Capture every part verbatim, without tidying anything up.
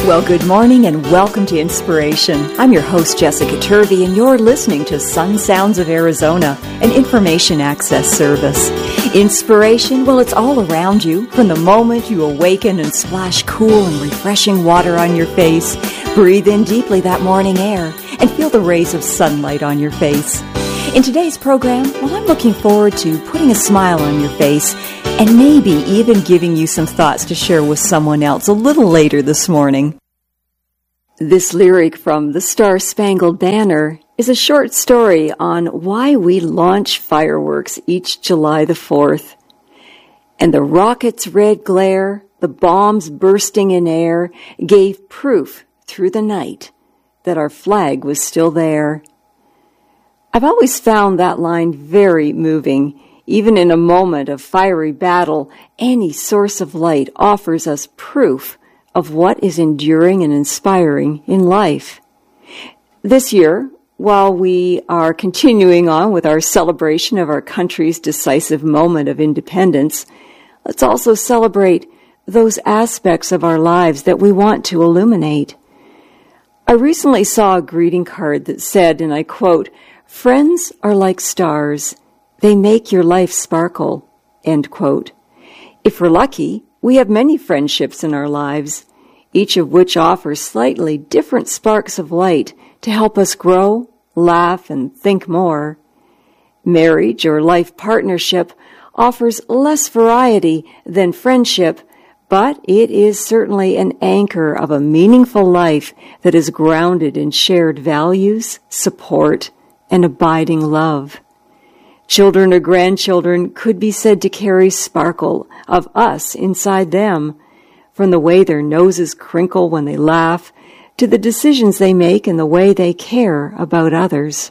Well, good morning and welcome to Inspiration. I'm your host, Jessica Turvey, and you're listening to Sun Sounds of Arizona, an information access service. Inspiration, well, it's all around you. From the moment you awaken and splash cool and refreshing water on your face, breathe in deeply that morning air, and feel the rays of sunlight on your face. In today's program, well, I'm looking forward to putting a smile on your face and maybe even giving you some thoughts to share with someone else a little later this morning. This lyric from The Star-Spangled Banner is a short story on why we launch fireworks each July the fourth. And the rocket's red glare, the bombs bursting in air, gave proof through the night that our flag was still there. I've always found that line very moving. Even in a moment of fiery battle, any source of light offers us proof of what is enduring and inspiring in life. This year, while we are continuing on with our celebration of our country's decisive moment of independence, let's also celebrate those aspects of our lives that we want to illuminate. I recently saw a greeting card that said, and I quote, "Friends are like stars. They make your life sparkle," end quote. If we're lucky, we have many friendships in our lives, each of which offers slightly different sparks of light to help us grow, laugh, and think more. Marriage or life partnership offers less variety than friendship, but it is certainly an anchor of a meaningful life that is grounded in shared values, support, and abiding love. Children or grandchildren could be said to carry sparkle of us inside them, from the way their noses crinkle when they laugh, to the decisions they make and the way they care about others.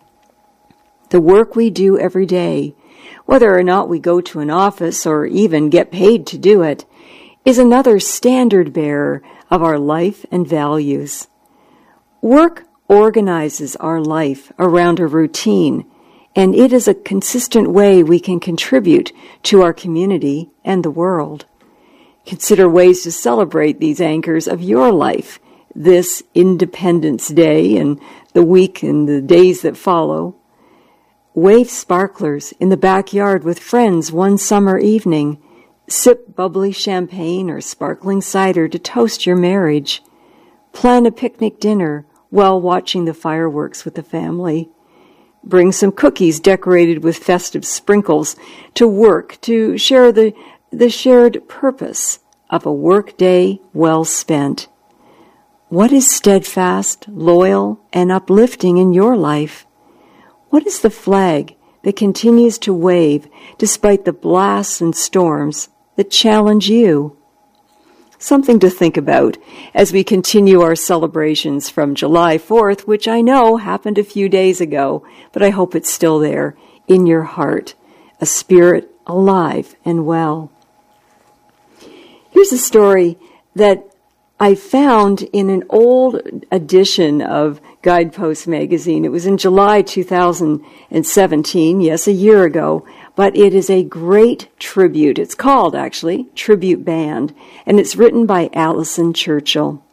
The work we do every day, whether or not we go to an office or even get paid to do it, is another standard bearer of our life and values. Work organizes our life around a routine, and it is a consistent way we can contribute to our community and the world. Consider ways to celebrate these anchors of your life this Independence Day and the week and the days that follow. Wave sparklers in the backyard with friends one summer evening. Sip bubbly champagne or sparkling cider to toast your marriage. Plan a picnic dinner while watching the fireworks with the family. Bring some cookies decorated with festive sprinkles to work to share the, the shared purpose of a work day well spent. What is steadfast, loyal, and uplifting in your life? What is the flag that continues to wave despite the blasts and storms that challenge you? Something to think about as we continue our celebrations from July fourth, which I know happened a few days ago, but I hope it's still there in your heart, a spirit alive and well. Here's a story that I found in an old edition of Guidepost magazine. It was in July two thousand seventeen, yes, a year ago, but it is a great tribute. It's called, actually, Tribute Band, and it's written by Allison Churchill.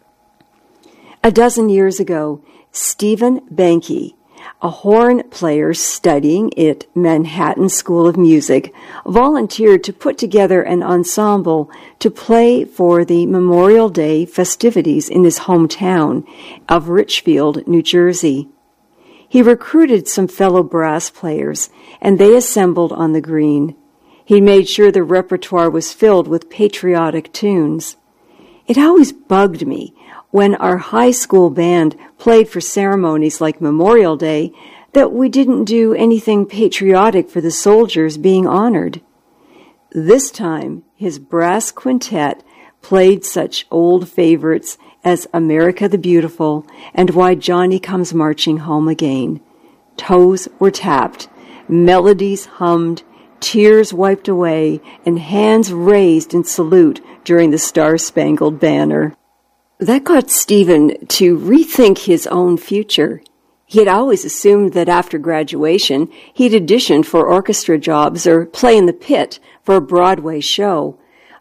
A dozen years ago, Stephen Banky, a horn player studying at Manhattan School of Music, volunteered to put together an ensemble to play for the Memorial Day festivities in his hometown of Richfield, New Jersey. He recruited some fellow brass players, and they assembled on the green. He made sure the repertoire was filled with patriotic tunes. It always bugged me when our high school band played for ceremonies like Memorial Day that we didn't do anything patriotic for the soldiers being honored. This time, his brass quintet played such old favorites as America the Beautiful and Why Johnny Comes Marching Home Again. Toes were tapped, melodies hummed, tears wiped away, and hands raised in salute during the Star-Spangled Banner. That got Stephen to rethink his own future. He had always assumed that after graduation, he'd audition for orchestra jobs or play in the pit for a Broadway show.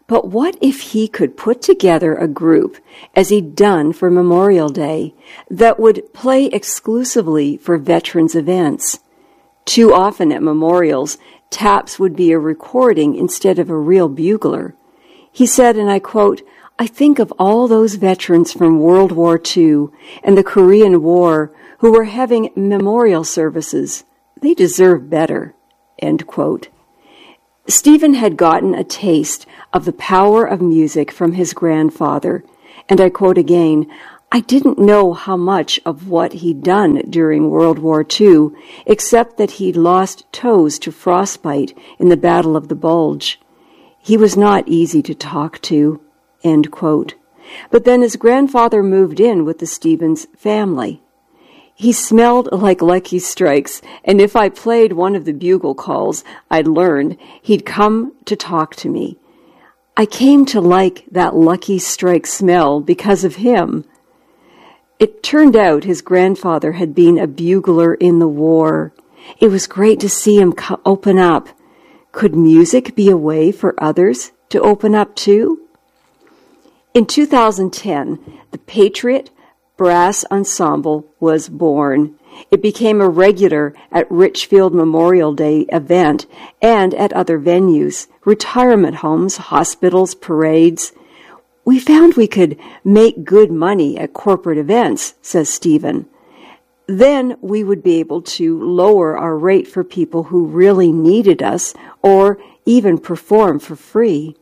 But what if he could put together a group, as he'd done for Memorial Day, that would play exclusively for veterans events? Too often at memorials, taps would be a recording instead of a real bugler. He said, and I quote, "I think of all those veterans from World War Two and the Korean War who were having memorial services. They deserve better." End quote. Stephen had gotten a taste of the power of music from his grandfather, and I quote again, "I didn't know how much of what he'd done during World War Two, except that he'd lost toes to frostbite in the Battle of the Bulge. He was not easy to talk to." End quote. But then his grandfather moved in with the Stevens family. He smelled like Lucky Strikes, and if I played one of the bugle calls I'd learned, he'd come to talk to me. I came to like that Lucky Strike smell because of him. It turned out his grandfather had been a bugler in the war. It was great to see him co- open up. Could music be a way for others to open up too? In two thousand ten, the Patriot Brass Ensemble was born. It became a regular at Richfield Memorial Day event and at other venues, retirement homes, hospitals, parades. "We found we could make good money at corporate events," says Stephen. "Then we would be able to lower our rate for people who really needed us or even perform for free."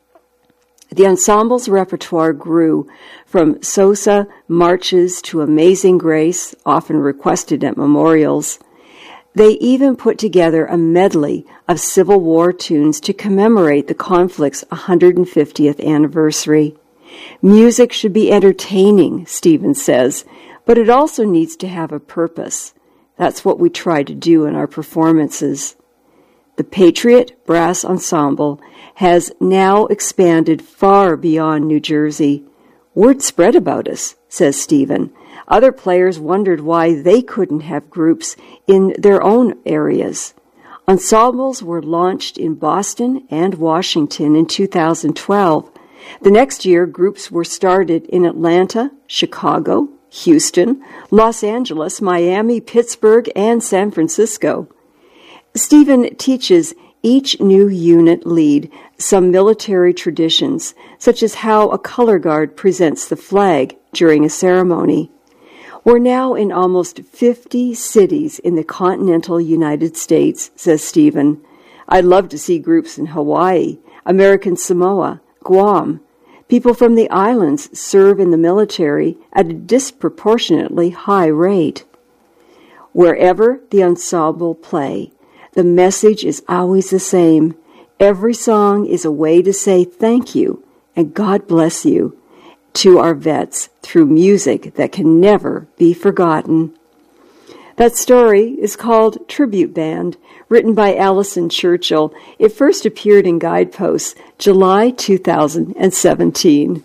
The ensemble's repertoire grew from Sosa marches to Amazing Grace, often requested at memorials. They even put together a medley of Civil War tunes to commemorate the conflict's one hundred fiftieth anniversary. Music should be entertaining, Stephen says, but it also needs to have a purpose. That's what we try to do in our performances. The Patriot Brass Ensemble has now expanded far beyond New Jersey. Word spread about us, says Stephen. Other players wondered why they couldn't have groups in their own areas. Ensembles were launched in Boston and Washington in two thousand twelve. The next year, groups were started in Atlanta, Chicago, Houston, Los Angeles, Miami, Pittsburgh, and San Francisco. Stephen teaches each new unit lead some military traditions, such as how a color guard presents the flag during a ceremony. We're now in almost fifty cities in the continental United States, says Stephen. I'd love to see groups in Hawaii, American Samoa, Guam. People from the islands serve in the military at a disproportionately high rate. Wherever the ensemble play, the message is always the same. Every song is a way to say thank you and God bless you to our vets through music that can never be forgotten. That story is called Tribute Band, written by Allison Churchill. It first appeared in Guideposts, July two thousand seventeen.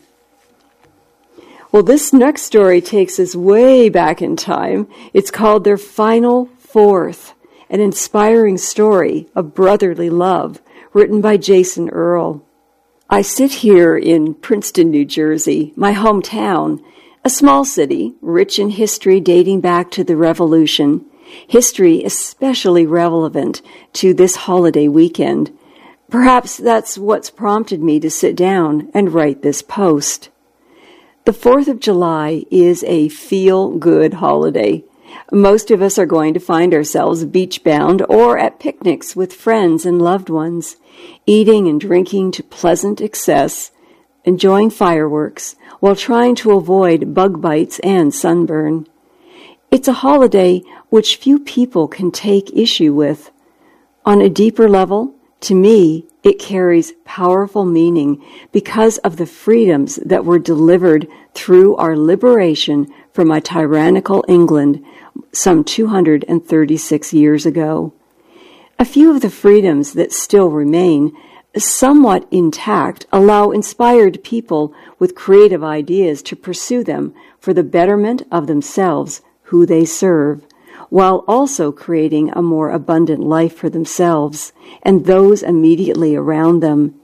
Well, this next story takes us way back in time. It's called Their Final Fourth, an inspiring story of brotherly love, written by Jason Earl. I sit here in Princeton, New Jersey, my hometown, a small city, rich in history dating back to the Revolution, history especially relevant to this holiday weekend. Perhaps that's what's prompted me to sit down and write this post. The fourth of July is a feel-good holiday. Most of us are going to find ourselves beach-bound or at picnics with friends and loved ones, eating and drinking to pleasant excess, enjoying fireworks while trying to avoid bug bites and sunburn. It's a holiday which few people can take issue with. On a deeper level, to me, it carries powerful meaning because of the freedoms that were delivered through our liberation from a tyrannical England some two hundred thirty-six years ago. A few of the freedoms that still remain, somewhat intact, allow inspired people with creative ideas to pursue them for the betterment of themselves, who they serve, while also creating a more abundant life for themselves and those immediately around them.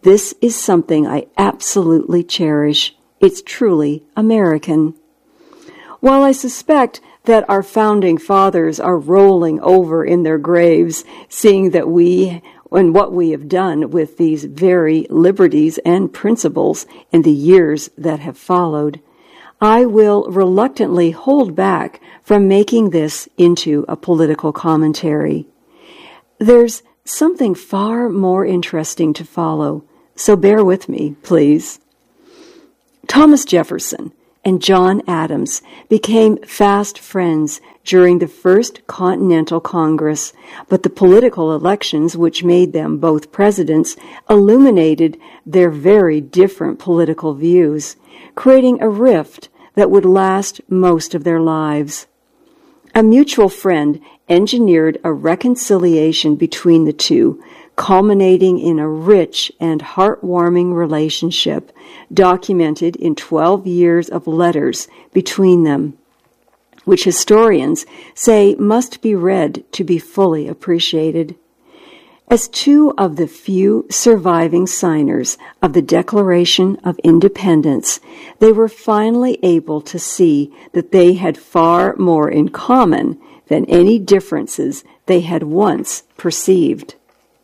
This is something I absolutely cherish. It's truly American. While I suspect that our founding fathers are rolling over in their graves, seeing that we and what we have done with these very liberties and principles in the years that have followed, I will reluctantly hold back from making this into a political commentary. There's something far more interesting to follow, so bear with me, please. Thomas Jefferson and John Adams became fast friends during the First Continental Congress, but the political elections which made them both presidents illuminated their very different political views, creating a rift that would last most of their lives. A mutual friend engineered a reconciliation between the two, culminating in a rich and heartwarming relationship documented in twelve years of letters between them, which historians say must be read to be fully appreciated. As two of the few surviving signers of the Declaration of Independence, they were finally able to see that they had far more in common than any differences they had once perceived.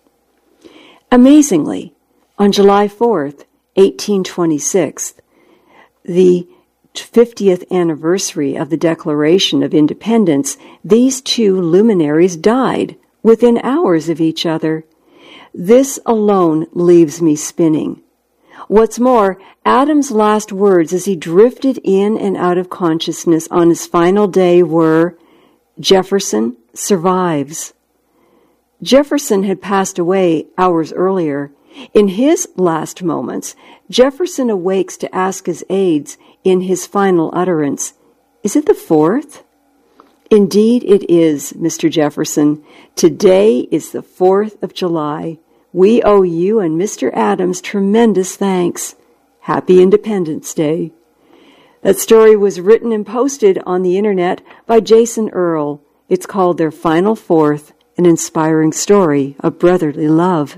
Amazingly, on July fourth, eighteen twenty-six, the fiftieth anniversary of the Declaration of Independence, these two luminaries died within hours of each other. This alone leaves me spinning. What's more, Adams' last words as he drifted in and out of consciousness on his final day were, "Jefferson survives." Jefferson had passed away hours earlier. In his last moments, Jefferson awakes to ask his aides in his final utterance, "Is it the fourth?" "Indeed it is, Mister Jefferson. Today is the fourth of July. We owe you and Mister Adams tremendous thanks. Happy Independence Day." That story was written and posted on the internet by Jason Earle. It's called Their Final Fourth, an inspiring story of brotherly love.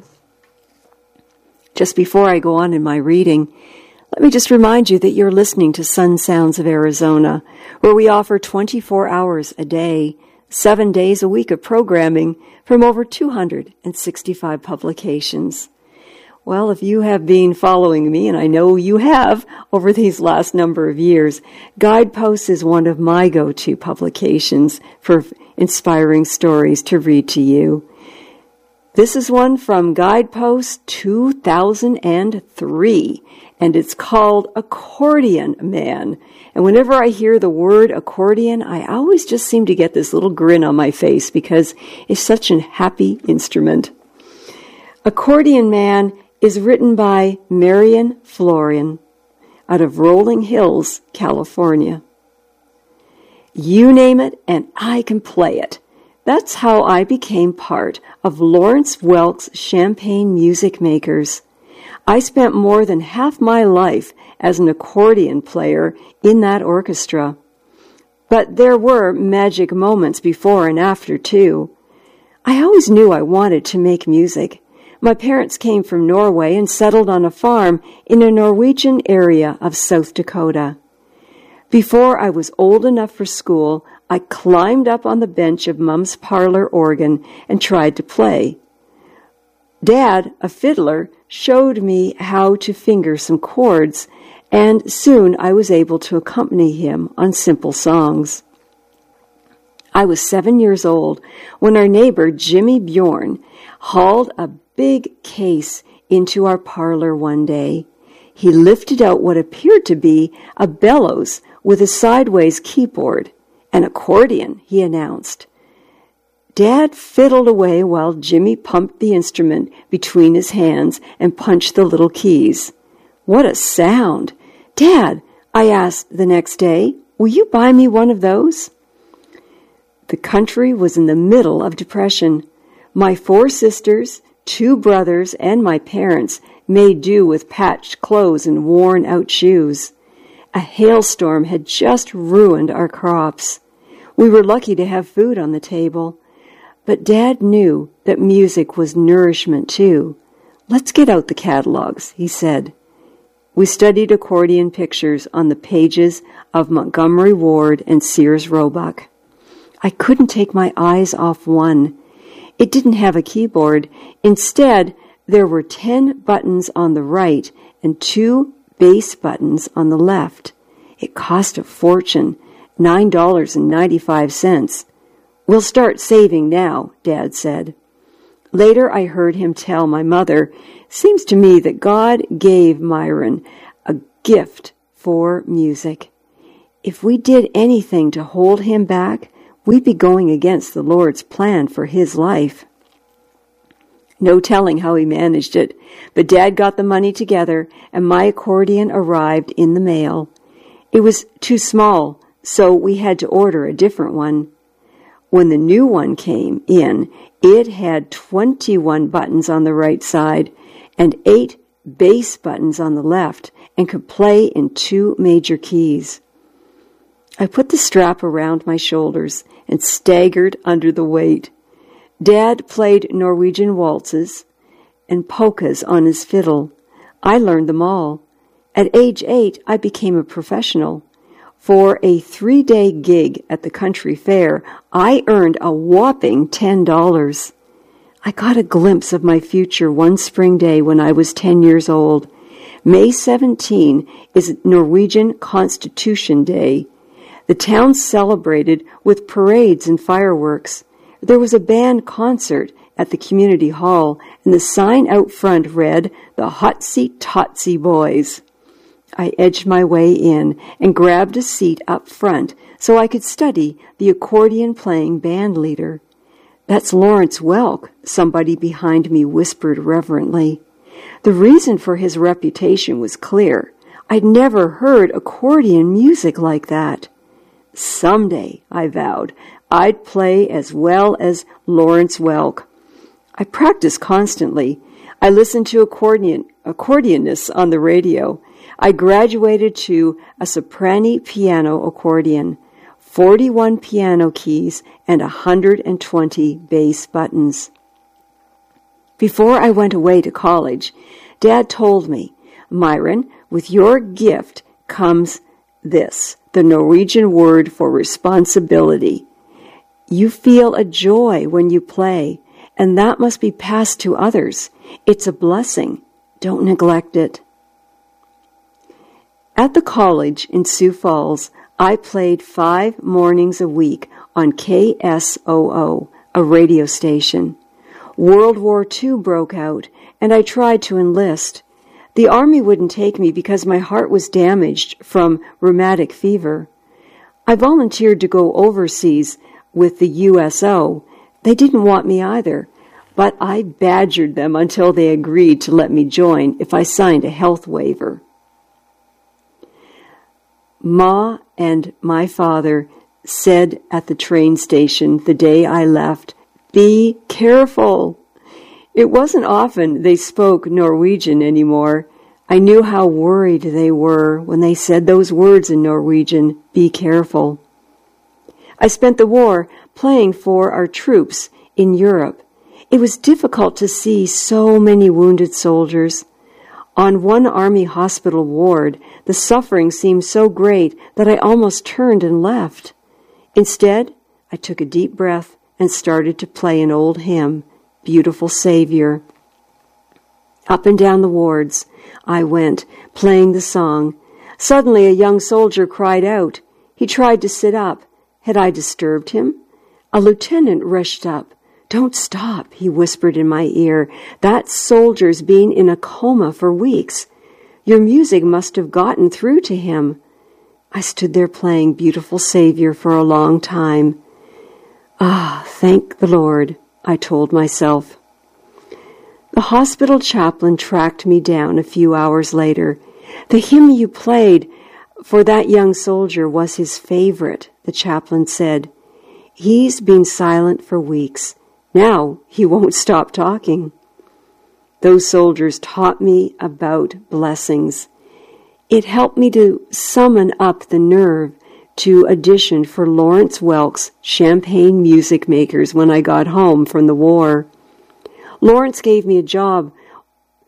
Just before I go on in my reading, let me just remind you that you're listening to Sun Sounds of Arizona, where we offer twenty-four hours a day, seven days a week of programming from over two hundred sixty-five publications. Well, if you have been following me, and I know you have over these last number of years, Guideposts is one of my go-to publications for inspiring stories to read to you. This is one from Guideposts two thousand three, and it's called Accordion Man. And whenever I hear the word accordion, I always just seem to get this little grin on my face because it's such a happy instrument. Accordion Man is written by Marian Florian out of Rolling Hills, California. You name it, and I can play it. That's how I became part of Lawrence Welk's Champaign Music Makers. I spent more than half my life as an accordion player in that orchestra. But there were magic moments before and after, too. I always knew I wanted to make music. My parents came from Norway and settled on a farm in a Norwegian area of South Dakota. Before I was old enough for school, I climbed up on the bench of Mum's parlor organ and tried to play. Dad, a fiddler, showed me how to finger some chords, and soon I was able to accompany him on simple songs. I was seven years old when our neighbor, Jimmy Bjorn, hauled a big case into our parlor one day. He lifted out what appeared to be a bellows with a sideways keyboard. An accordion, he announced. Dad fiddled away while Jimmy pumped the instrument between his hands and punched the little keys. What a sound! Dad, I asked the next day, will you buy me one of those? The country was in the middle of depression. My four sisters, two brothers, and my parents made do with patched clothes and worn-out shoes. A hailstorm had just ruined our crops. We were lucky to have food on the table. But Dad knew that music was nourishment too, "Let's get out the catalogs," he said. We studied accordion pictures on the pages of Montgomery Ward and Sears Roebuck. I couldn't take my eyes off one. It didn't have a keyboard. Instead, there were ten buttons on the right and two bass buttons on the left. It cost a fortune, nine dollars and ninety-five cents. "We'll start saving now," Dad said. Later, I heard him tell my mother, "Seems to me that God gave Myron a gift for music. If we did anything to hold him back, we'd be going against the Lord's plan for his life." No telling how he managed it, but Dad got the money together, and my accordion arrived in the mail. It was too small, so we had to order a different one. When the new one came in, it had twenty-one buttons on the right side and eight bass buttons on the left, and could play in two major keys. I put the strap around my shoulders and staggered under the weight. Dad played Norwegian waltzes and polkas on his fiddle. I learned them all. At age eight, I became a professional. For a three-day gig at the country fair, I earned a whopping ten dollars. I got a glimpse of my future one spring day when I was ten years old. May seventeenth is Norwegian Constitution Day. The town celebrated with parades and fireworks. There was a band concert at the community hall, and the sign out front read, "The Hotsy Totsy Boys." I edged my way in and grabbed a seat up front so I could study the accordion-playing band leader. "That's Lawrence Welk," somebody behind me whispered reverently. The reason for his reputation was clear. I'd never heard accordion music like that. Someday, I vowed, I'd play as well as Lawrence Welk. I practiced constantly. I listened to accordion, accordionists on the radio. I graduated to a soprano piano accordion, forty-one piano keys, and one hundred twenty bass buttons. Before I went away to college, Dad told me, "Myron, with your gift comes this, the Norwegian word for responsibility. You feel a joy when you play, and that must be passed to others. It's a blessing. Don't neglect it." At the college in Sioux Falls, I played five mornings a week on K S O O, a radio station. World War Two broke out, and I tried to enlist. The Army wouldn't take me because my heart was damaged from rheumatic fever. I volunteered to go overseas with the U S O. They didn't want me either, but I badgered them until they agreed to let me join if I signed a health waiver. Ma and my father said at the train station the day I left, "Be careful." It wasn't often they spoke Norwegian anymore. I knew how worried they were when they said those words in Norwegian, "Be careful." I spent the war playing for our troops in Europe. It was difficult to see so many wounded soldiers. On one Army hospital ward, the suffering seemed so great that I almost turned and left. Instead, I took a deep breath and started to play an old hymn, "Beautiful Savior." Up and down the wards I went, playing the song. Suddenly a young soldier cried out. He tried to sit up. Had I disturbed him? A lieutenant rushed up. "Don't stop," he whispered in my ear. "That soldier's been in a coma for weeks. Your music must have gotten through to him." I stood there playing Beautiful Savior for a long time. "Ah, thank the Lord," I told myself. The hospital chaplain tracked me down a few hours later. "The hymn you played for that young soldier was his favorite," the chaplain said. "He's been silent for weeks. Now he won't stop talking." Those soldiers taught me about blessings. It helped me to summon up the nerve to audition for Lawrence Welk's Champagne Music Makers when I got home from the war. Lawrence gave me a job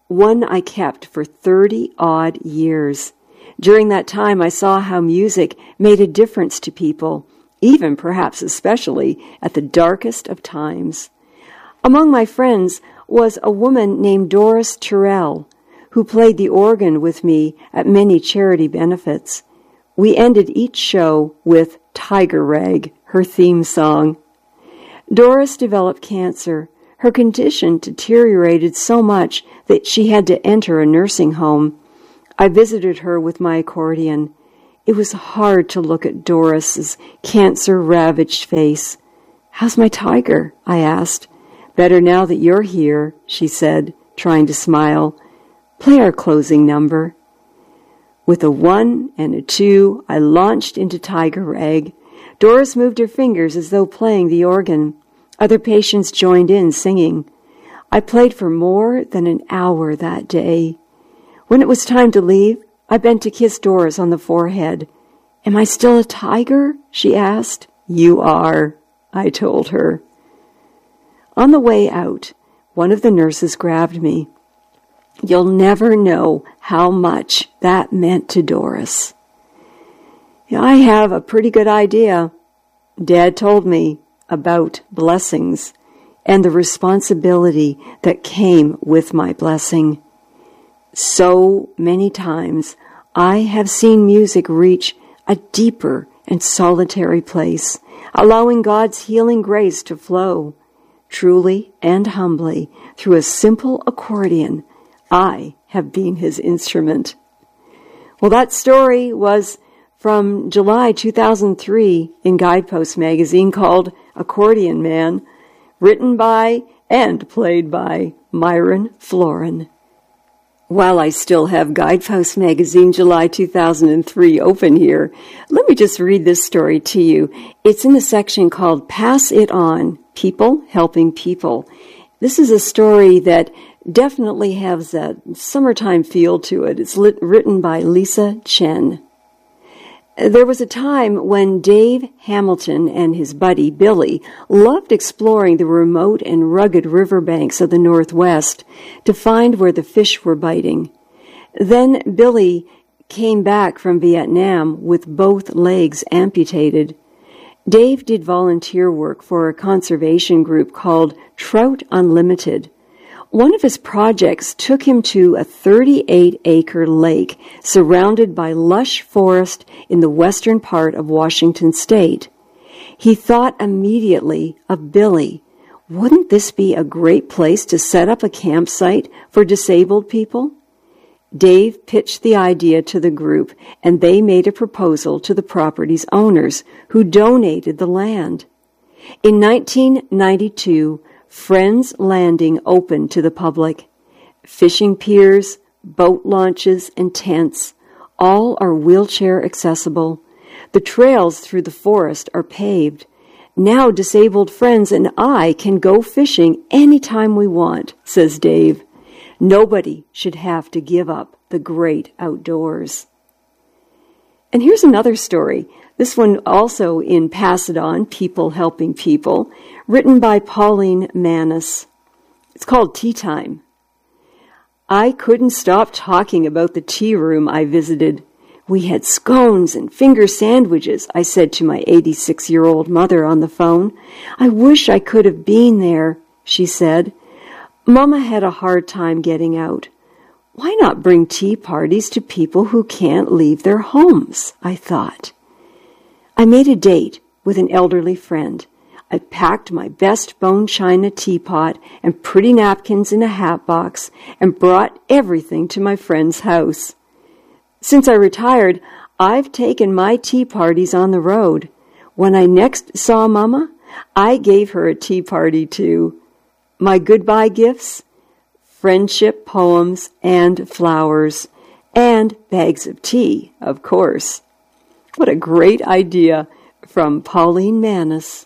one I kept for thirty odd years. During that time, I saw how music made a difference to people, even perhaps especially at the darkest of times. Among my friends was a woman named Doris Terrell, who played the organ with me at many charity benefits. We ended each show with Tiger Rag, her theme song. Doris developed cancer. Her condition deteriorated so much that she had to enter a nursing home. I visited her with my accordion. It was hard to look at Doris's cancer-ravaged face. "How's my tiger?" I asked. "Better now that you're here," she said, trying to smile. "Play our closing number." With a one and a two, I launched into Tiger Rag. Doris moved her fingers as though playing the organ. Other patients joined in singing. I played for more than an hour that day. When it was time to leave, I bent to kiss Doris on the forehead. "Am I still a tiger?" she asked. "You are," I told her. On the way out, one of the nurses grabbed me. You'll never know how much that meant to Doris. I have a pretty good idea. Dad told me about blessings and the responsibility that came with my blessing. So many times I have seen music reach a deeper and solitary place, allowing God's healing grace to flow. Truly and humbly, through a simple accordion, I have been his instrument. Well, that story was from July two thousand three in Guidepost magazine, called Accordion Man, written by and played by Myron Florin. While I still have Guidepost magazine July two thousand three open here, let me just read this story to you. It's in the section called Pass It On, People Helping People. This is a story that definitely has that summertime feel to it. It's lit, written by Lisa Chen. There was a time when Dave Hamilton and his buddy Billy loved exploring the remote and rugged riverbanks of the Northwest to find where the fish were biting. Then Billy came back from Vietnam with both legs amputated. Dave did volunteer work for a conservation group called Trout Unlimited. One of his projects took him to a thirty-eight acre lake surrounded by lush forest in the western part of Washington state. He thought immediately of Billy. Wouldn't this be a great place to set up a campsite for disabled people? Dave pitched the idea to the group, and they made a proposal to the property's owners, who donated the land. In nineteen ninety-two, Friends Landing opened to the public. Fishing piers, boat launches, and tents, all are wheelchair accessible. The trails through the forest are paved. Now disabled friends and I can go fishing anytime we want, says Dave. Nobody should have to give up the great outdoors. And here's another story, this one also in Pass It On, People Helping People, written by Pauline Manis. It's called Tea Time. I couldn't stop talking about the tea room I visited. We had scones and finger sandwiches, I said to my eighty-six-year-old mother on the phone. I wish I could have been there, she said. Mama had a hard time getting out. Why not bring tea parties to people who can't leave their homes, I thought. I made a date with an elderly friend. I packed my best bone china teapot and pretty napkins in a hat box and brought everything to my friend's house. Since I retired, I've taken my tea parties on the road. When I next saw Mama, I gave her a tea party too. My goodbye gifts? Friendship poems and flowers, and bags of tea, of course. What a great idea from Pauline Manis.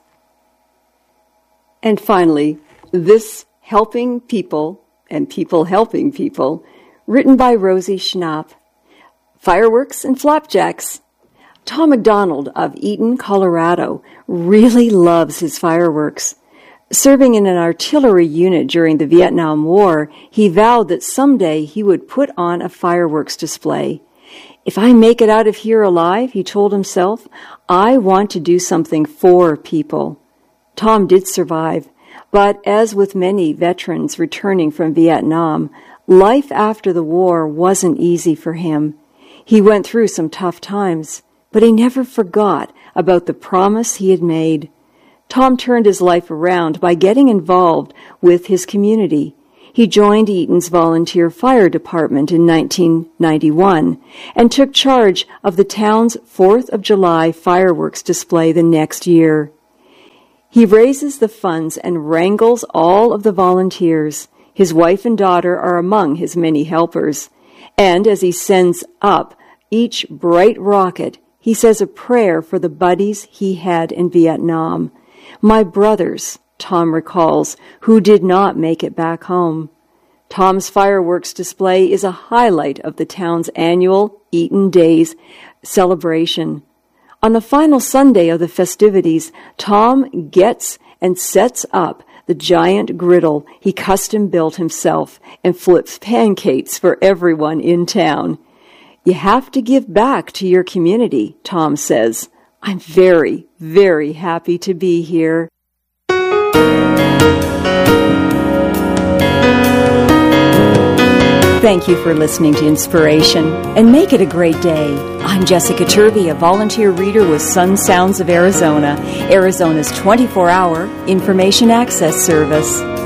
And finally, this Helping People and People Helping People, written by Rosie Schnapp. Fireworks and flapjacks. Tom McDonald of Eaton, Colorado, really loves his fireworks. Serving in an artillery unit during the Vietnam War, he vowed that someday he would put on a fireworks display. If I make it out of here alive, he told himself, I want to do something for people. Tom did survive, but as with many veterans returning from Vietnam, life after the war wasn't easy for him. He went through some tough times, but he never forgot about the promise he had made. Tom turned his life around by getting involved with his community. He joined Eaton's volunteer fire department in nineteen ninety-one and took charge of the town's fourth of July fireworks display the next year. He raises the funds and wrangles all of the volunteers. His wife and daughter are among his many helpers. And as he sends up each bright rocket, he says a prayer for the buddies he had in Vietnam. My brothers, Tom recalls, who did not make it back home. Tom's fireworks display is a highlight of the town's annual Eaton Days celebration. On the final Sunday of the festivities, Tom gets and sets up the giant griddle he custom built himself and flips pancakes for everyone in town. You have to give back to your community, Tom says. I'm very, very happy to be here. Thank you for listening to Inspiration, and make it a great day. I'm Jessica Turvey, a volunteer reader with Sun Sounds of Arizona, Arizona's twenty-four hour information access service.